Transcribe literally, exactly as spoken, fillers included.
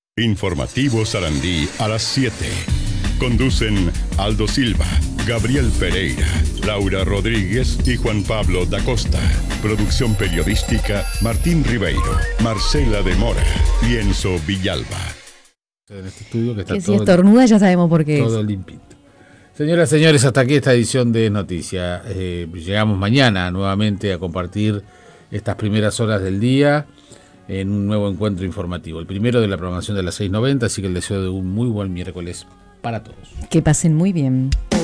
Informativo Sarandí a las siete. Conducen Aldo Silva, Gabriel Pereira, Laura Rodríguez y Juan Pablo da Costa. Producción periodística Martín Ribeiro, Marcela de Mora y Enzo Villalba. En este estudio que está que si todo, estornuda ya sabemos por qué todo es. limpito. Señoras y señores, hasta aquí esta edición de Noticias. Eh, llegamos mañana nuevamente a compartir estas primeras horas del día en un nuevo encuentro informativo. El primero de la programación de las seis noventa, así que el deseo de un muy buen miércoles para todos. Que pasen muy bien.